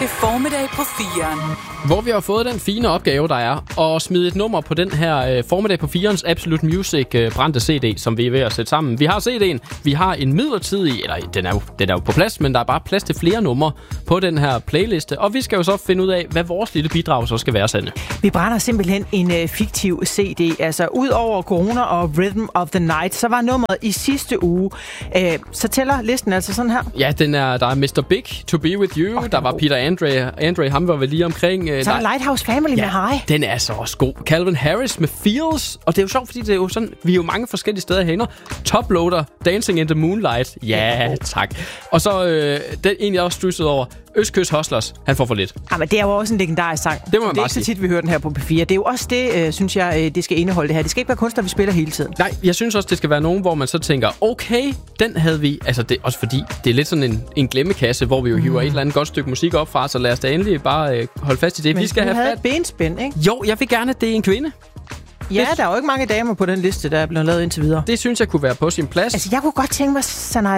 til formiddag på 4'eren. Hvor vi har fået den fine opgave, der er at smide et nummer på den her formiddag på 4'erens Absolute Music brændte CD, som vi er ved at sætte sammen. Vi har CD'en, vi har en midlertidig, eller den er jo på plads, men der er bare plads til flere numre på den her playliste. Og vi skal jo så finde ud af, hvad vores lille bidrag så skal være, Sanne. Vi brænder simpelthen en fiktiv CD. Altså, ud over Corona og Rhythm of the Night, så var nummeret i sidste uge. Så tæller listen altså sådan her. Ja, der er Mr. Big, To Be With You, der var Peter Andre, ham var vel lige omkring. Så er Lighthouse Family med High. Den er så også god. Calvin Harris med Feels. Og det er jo sjovt, fordi det er jo sådan, vi er jo mange forskellige steder hænger. Toploader, Dancing in the Moonlight. Ja, tak. Og så den en, jeg også stussede over. Østkyst Hustlers, han får for lidt. Men det er jo også en legendarisk sang. Det må man det er bare ikke så tit, vi hører den her på P4. Det er jo også det, synes jeg, det skal indeholde det her. Det skal ikke være kunstner, vi spiller hele tiden. Nej, jeg synes også, det skal være nogen, hvor man så tænker, okay, den havde vi. Altså, det også fordi, det er lidt sådan en glemmekasse, hvor vi jo hiver et eller andet godt stykke musik op fra, så lad os da endelig bare holde fast i det. Men vi skal have havde et benspænd, ikke? Jo, jeg vil gerne, at det er en kvinde. Ja, der er jo ikke mange damer på den liste, der er blevet lavet indtil videre. Det synes jeg kunne være på sin plads. Altså, jeg kunne godt tænke mig Shania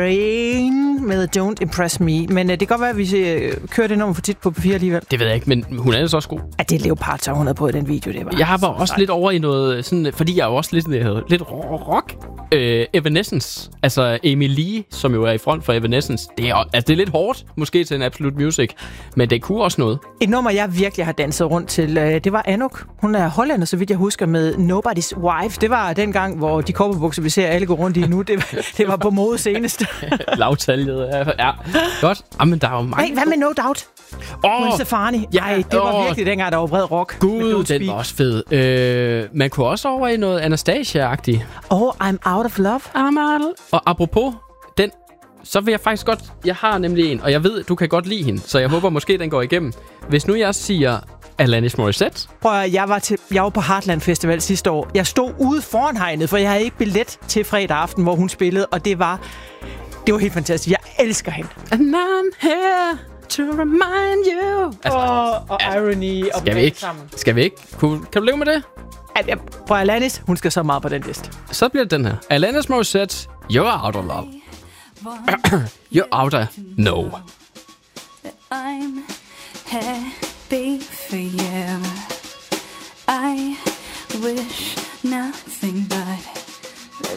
Twain med Don't Impress Me. Men det kan godt være, at vi kører det nummer for tit på P4 alligevel. Det ved jeg ikke, men hun er så også god. Ja, det er Leopard, så hun havde på i den video. Det var jeg var også lidt over i noget, sådan, fordi jeg er jo også lidt rock. Evanescence. Altså Amy Lee, som jo er i front for Evanescence. Det er lidt hårdt, måske til en Absolute Music. Men det kunne også noget. Et nummer, jeg virkelig har danset rundt til, det var Anouk. Hun er hollander, så vidt jeg husker, med Nobody's Wife. Det var den gang, hvor de cowboybukser, vi ser alle gå rundt i nu, det var på mode senest. Lavtallet, ja. Godt. Jamen, der er jo mange... Hey, hvad med No Doubt? Gwen Stefani. Ja, det var virkelig dengang, der var bred rock. Gud, den var også fed. Man kunne også over i noget Anastasia-agtigt. I'm Out of Love. Og apropos den, så vil jeg faktisk godt... Jeg har nemlig en, og jeg ved, du kan godt lide hende, så jeg håber måske, den går igennem. Hvis nu jeg siger Alanis Morissette. Prøv at, jeg var på Heartland Festival sidste år. Jeg stod ude foran hegnet, for jeg havde ikke billet til fredag aften, hvor hun spillede, og det var helt fantastisk. Jeg elsker hende. And I'm here to remind you. Og Irony og Skal vi ikke? Kan du leve med det? Prøv Alanis, hun skal så meget på den liste. Så bliver det den her. Alanis Morissette, You're Out of Love. You're Out of No. I'm happy for you. I wish nothing but